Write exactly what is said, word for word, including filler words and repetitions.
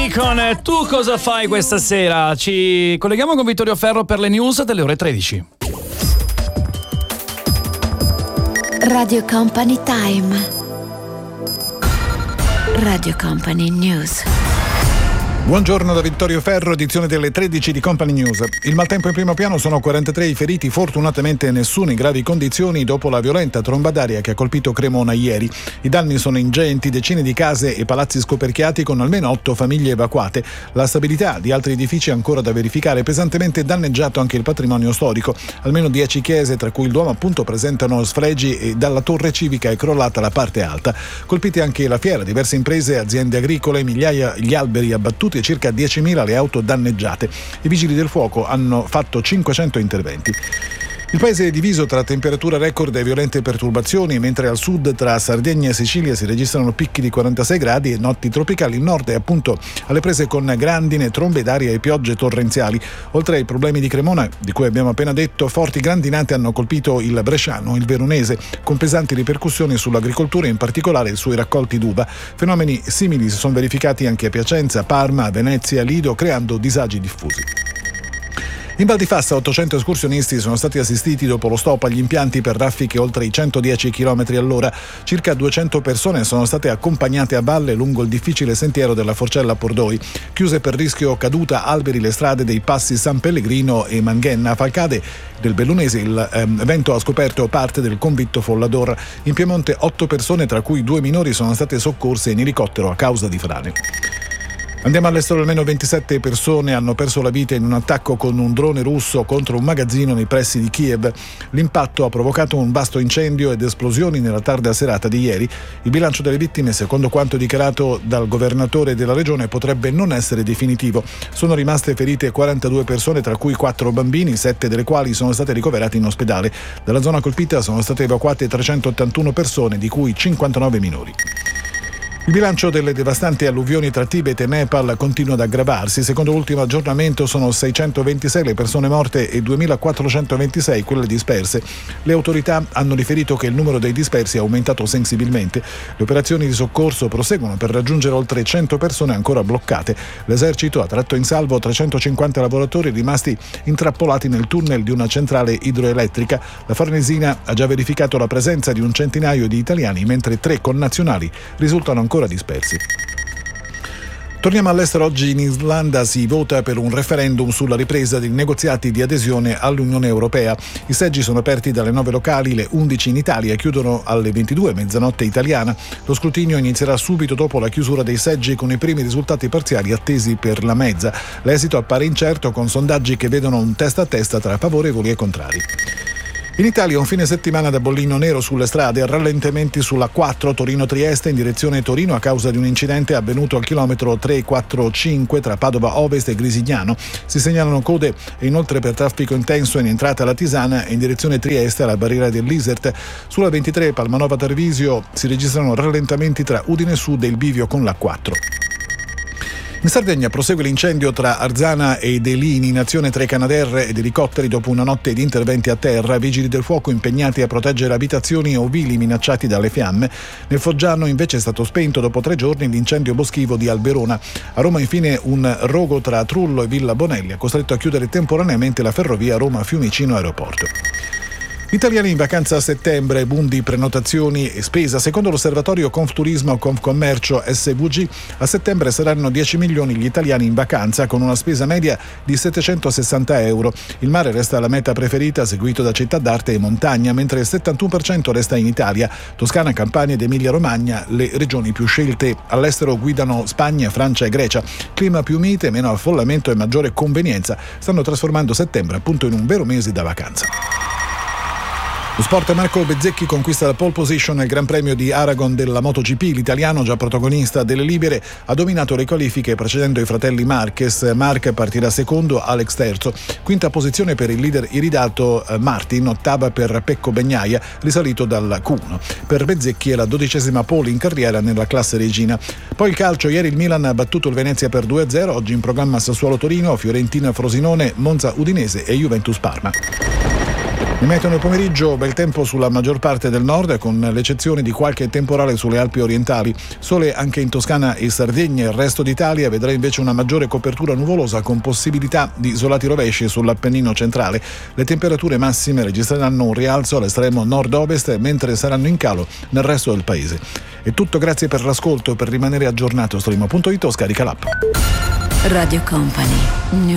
Giannini con Tu cosa fai questa sera? Ci colleghiamo con Vittorio Ferro per le news delle ore tredici. Radio Company Time. Radio Company News. Buongiorno da Vittorio Ferro, edizione delle tredici di Company News. Il maltempo in primo piano, sono quarantatré i feriti, fortunatamente nessuno in gravi condizioni dopo la violenta tromba d'aria che ha colpito Cremona ieri. I danni sono ingenti, decine di case e palazzi scoperchiati con almeno otto famiglie evacuate. La stabilità di altri edifici è ancora da verificare, pesantemente danneggiato anche il patrimonio storico. Almeno dieci chiese, tra cui il Duomo appunto, presentano sfregi e dalla torre civica è crollata la parte alta. Colpite anche la fiera, diverse imprese, aziende agricole, migliaia gli alberi abbattuti e circa diecimila le auto danneggiate. I vigili del fuoco hanno fatto cinquecento interventi. Il paese è diviso tra temperature record e violente perturbazioni, mentre al sud tra Sardegna e Sicilia si registrano picchi di quarantasei gradi e notti tropicali. Il nord è appunto alle prese con grandine, trombe d'aria e piogge torrenziali. Oltre ai problemi di Cremona, di cui abbiamo appena detto, forti grandinate hanno colpito il bresciano, il veronese, con pesanti ripercussioni sull'agricoltura e in particolare sui raccolti d'uva. Fenomeni simili si sono verificati anche a Piacenza, Parma, Venezia, Lido, creando disagi diffusi. In Val di Fassa ottocento escursionisti sono stati assistiti dopo lo stop agli impianti per raffiche oltre i centodieci chilometri all'ora. Circa duecento persone sono state accompagnate a valle lungo il difficile sentiero della Forcella Pordoi. Chiuse per rischio caduta alberi le strade dei passi San Pellegrino e Manghenna. A Falcade del Bellunese il ehm, vento ha scoperto parte del convitto Follador. In Piemonte otto persone, tra cui due minori, sono state soccorse in elicottero a causa di frane. Andiamo all'estero, almeno ventisette persone hanno perso la vita in un attacco con un drone russo contro un magazzino nei pressi di Kiev. L'impatto ha provocato un vasto incendio ed esplosioni nella tarda serata di ieri. Il bilancio delle vittime, secondo quanto dichiarato dal governatore della regione, potrebbe non essere definitivo. Sono rimaste ferite quarantadue persone, tra cui quattro bambini, sette delle quali sono state ricoverate in ospedale. Dalla zona colpita sono state evacuate trecentottantuno persone, di cui cinquantanove minori. Il bilancio delle devastanti alluvioni tra Tibet e Nepal continua ad aggravarsi. Secondo l'ultimo aggiornamento sono seicentoventisei le persone morte e duemilaquattrocentoventisei quelle disperse. Le autorità hanno riferito che il numero dei dispersi è aumentato sensibilmente. Le operazioni di soccorso proseguono per raggiungere oltre cento persone ancora bloccate. L'esercito ha tratto in salvo trecentocinquanta lavoratori rimasti intrappolati nel tunnel di una centrale idroelettrica. La Farnesina ha già verificato la presenza di un centinaio di italiani, mentre tre connazionali risultano ancora dispersi. Torniamo all'estero. Oggi in Islanda si vota per un referendum sulla ripresa dei negoziati di adesione all'Unione Europea. I seggi sono aperti dalle nove locali, le undici in Italia, e chiudono alle ventidue, mezzanotte italiana. Lo scrutinio inizierà subito dopo la chiusura dei seggi, con i primi risultati parziali attesi per la mezza. L'esito appare incerto, con sondaggi che vedono un testa a testa tra favorevoli e contrari. In Italia un fine settimana da bollino nero sulle strade, rallentamenti sulla quattro Torino-Trieste in direzione Torino a causa di un incidente avvenuto al chilometro tre quattro cinque tra Padova Ovest e Grisignano. Si segnalano code e inoltre per traffico intenso in entrata alla Tisana e in direzione Trieste alla barriera dell'Isert. Sulla ventitré Palmanova Tarvisio si registrano rallentamenti tra Udine Sud e il bivio con la quattro. In Sardegna prosegue l'incendio tra Arzana e Delini, in azione tre Canadair ed elicotteri dopo una notte di interventi a terra. Vigili del fuoco impegnati a proteggere abitazioni e ovili minacciati dalle fiamme. Nel Foggiano invece è stato spento dopo tre giorni l'incendio boschivo di Alberona. A Roma infine un rogo tra Trullo e Villa Bonelli ha costretto a chiudere temporaneamente la ferrovia Roma-Fiumicino Aeroporto. Italiani in vacanza a settembre, boom di prenotazioni e spesa. Secondo l'osservatorio Confturismo Confcommercio S V G, a settembre saranno dieci milioni gli italiani in vacanza, con una spesa media di settecentosessanta euro. Il mare resta la meta preferita, seguito da città d'arte e montagna, mentre il settantuno per cento resta in Italia. Toscana, Campania ed Emilia-Romagna le regioni più scelte. All'estero guidano Spagna, Francia e Grecia. Clima più mite, meno affollamento e maggiore convenienza stanno trasformando settembre appunto in un vero mese da vacanza. Lo sport. Marco Bezzecchi conquista la pole position nel Gran Premio di Aragon della MotoGP. L'italiano, già protagonista delle libere, ha dominato le qualifiche precedendo i fratelli Marquez. Marc partirà secondo, Alex terzo. Quinta posizione per il leader iridato Martin, ottava per Pecco Bagnaia, risalito dal Q uno. Per Bezzecchi è la dodicesima pole in carriera nella classe regina. Poi il calcio. Ieri il Milan ha battuto il Venezia per due a zero. Oggi in programma Sassuolo Torino, Fiorentina Frosinone, Monza Udinese e Juventus Parma. Il meteo nel pomeriggio, bel tempo sulla maggior parte del nord, con l'eccezione di qualche temporale sulle Alpi orientali. Sole anche in Toscana e Sardegna. Il resto d'Italia vedrà invece una maggiore copertura nuvolosa con possibilità di isolati rovesci sull'Appennino centrale. Le temperature massime registreranno un rialzo all'estremo nord-ovest, mentre saranno in calo nel resto del paese. È tutto, grazie per l'ascolto. Per rimanere aggiornato, Storimo punto it o scarica l'app. Radio Company News.